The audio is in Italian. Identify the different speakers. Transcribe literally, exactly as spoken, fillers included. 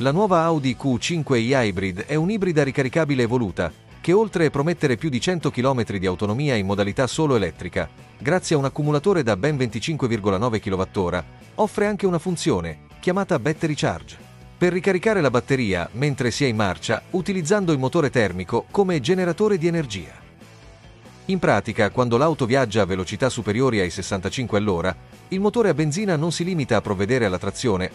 Speaker 1: La nuova Audi Q cinque i Hybrid è un'ibrida ricaricabile evoluta, che oltre a promettere più di cento chilometri di autonomia in modalità solo elettrica, grazie a un accumulatore da ben venticinque virgola nove chilowattora, offre anche una funzione, chiamata Battery Charge, per ricaricare la batteria mentre si è in marcia, utilizzando il motore termico come generatore di energia. In pratica, quando l'auto viaggia a velocità superiori ai sessantacinque all'ora, il motore a benzina non si limita a provvedere alla trazione,